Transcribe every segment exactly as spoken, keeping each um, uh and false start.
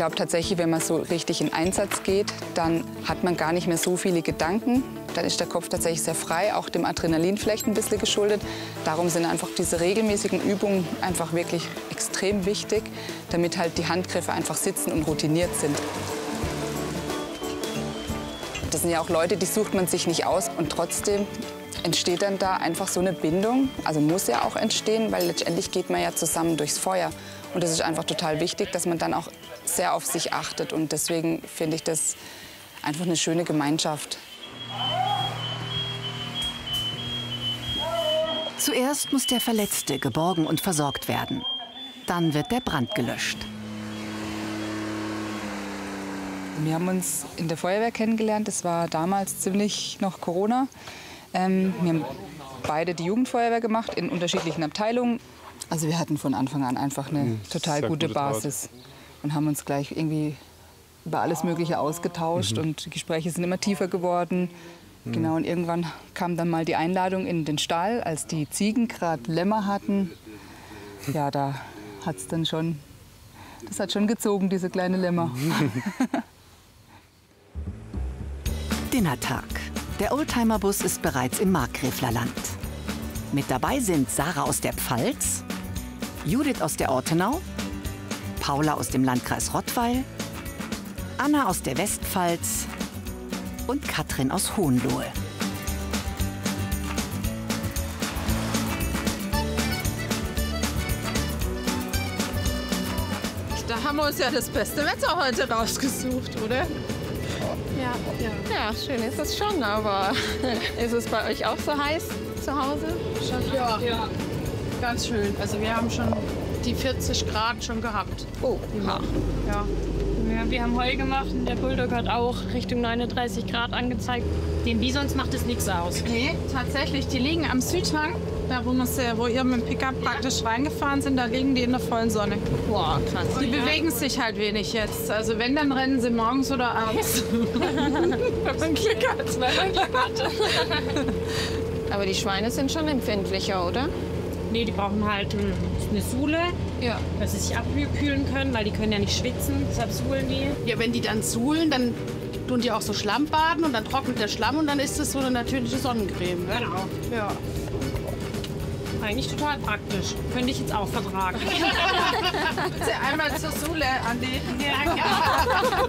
glaube tatsächlich, wenn man so richtig in Einsatz geht, dann hat man gar nicht mehr so viele Gedanken. Dann ist der Kopf tatsächlich sehr frei, auch dem Adrenalin vielleicht ein bisschen geschuldet. Darum sind einfach diese regelmäßigen Übungen einfach wirklich extrem wichtig, damit halt die Handgriffe einfach sitzen und routiniert sind. Das sind ja auch Leute, die sucht man sich nicht aus und trotzdem entsteht dann da einfach so eine Bindung. Also muss ja auch entstehen, weil letztendlich geht man ja zusammen durchs Feuer. Und das ist einfach total wichtig, dass man dann auch sehr auf sich achtet. Und deswegen finde ich das einfach eine schöne Gemeinschaft. Zuerst muss der Verletzte geborgen und versorgt werden. Dann wird der Brand gelöscht. Wir haben uns in der Feuerwehr kennengelernt. Das war damals ziemlich noch Corona. Ähm, wir haben beide die Jugendfeuerwehr gemacht in unterschiedlichen Abteilungen. Also wir hatten von Anfang an einfach eine total gute Basis und haben uns gleich irgendwie über alles Mögliche ausgetauscht mhm. und die Gespräche sind immer tiefer geworden. Mhm. Genau, und irgendwann kam dann mal die Einladung in den Stall, als die Ziegen gerade Lämmer hatten. Ja, da hat es dann schon, das hat schon gezogen, diese kleine Lämmer. Dinnertag. Der Oldtimer-Bus ist bereits im Markgräflerland. Mit dabei sind Sarah aus der Pfalz, Judith aus der Ortenau, Paula aus dem Landkreis Rottweil, Anna aus der Westpfalz und Katrin aus Hohenlohe. Da haben wir uns ja das beste Wetter heute rausgesucht, oder? Ja, ja. ja, schön ist es schon, aber ist es bei euch auch so heiß zu Hause? Schon, ja. ja, ganz schön. Also wir haben schon die vierzig Grad schon gehabt. Oh, ja. ja. Ja, wir haben Heu gemacht und der Bulldog hat auch Richtung neununddreißig Grad angezeigt. Den Bisons macht es nichts aus. Nee, tatsächlich, die liegen am Südhang, da wo, wo ihr mit dem Pickup praktisch reingefahren sind, da liegen die in der vollen Sonne. Boah, krass. Die ja. bewegen sich halt wenig jetzt. Also wenn, dann rennen sie morgens oder abends. Wenn man Glück hat. Wenn man Glück hat. Aber die Schweine sind schon empfindlicher, oder? Nee, die brauchen halt eine Suhle, ja. dass sie sich abkühlen können, weil die können ja nicht schwitzen, deshalb suhlen die. Ja, wenn die dann suhlen, dann tun die auch so Schlammbaden und dann trocknet der Schlamm und dann ist das so eine natürliche Sonnencreme. Genau. Ja. Eigentlich total praktisch. Könnte ich jetzt auch vertragen. Bitte einmal zur Suhle, Andi. Ja, ja.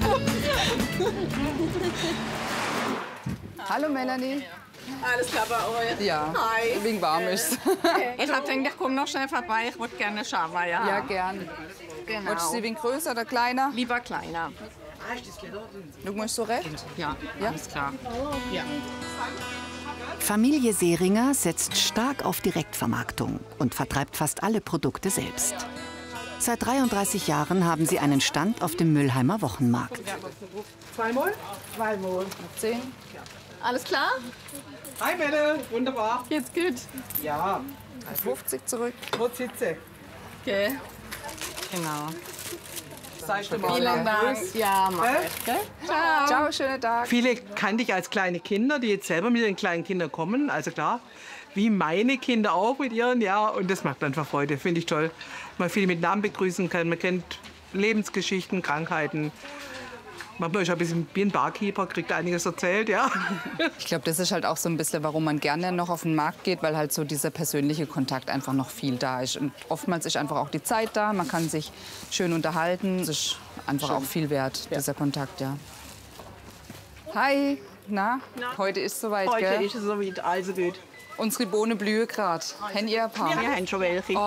Hallo Melanie. Alles klar bei euch? Ja, Hi. wegen warm ist. Okay. Ich hab gedacht, ich komm noch schnell vorbei. Ich würde gerne schauen, ja. Ja, gern. Genau. Wolltest du sie wegen größer oder kleiner? Lieber kleiner. Du musst so recht? Ja, ja, alles klar. Ja. Familie Seringer setzt stark auf Direktvermarktung und vertreibt fast alle Produkte selbst. Seit dreiunddreißig Jahren haben sie einen Stand auf dem Müllheimer Wochenmarkt. Zweimal? Zweimal. Zehn. Alles klar? Hi Belle, wunderbar. Geht's gut? Ja. fünfzig zurück. Wo sitze? Okay. Genau. Sagst du mal. Vielen Dank. Ja, mach ich. Okay? Ciao. Ciao, schönen Tag. Viele kannte ich als kleine Kinder, die jetzt selber mit den kleinen Kindern kommen. Also klar, wie meine Kinder auch mit ihren, ja. Und das macht einfach Freude, finde ich toll. Man viele mit Namen begrüßen kann, man kennt Lebensgeschichten, Krankheiten. Manchmal ist ein bisschen wie ein Barkeeper, kriegt einiges erzählt, ja. Ich glaube, das ist halt auch so ein bisschen, warum man gerne noch auf den Markt geht, weil halt so dieser persönliche Kontakt einfach noch viel da ist. Und oftmals ist einfach auch die Zeit da, man kann sich schön unterhalten. Es ist einfach schön. Auch viel wert, ja. Dieser Kontakt, ja. Hi, na, na? Heute ist soweit, Heute gell? ist es soweit, also gut. Unsere Bohnen blühen gerade. Haben ihr ein paar? Wir haben schon welche.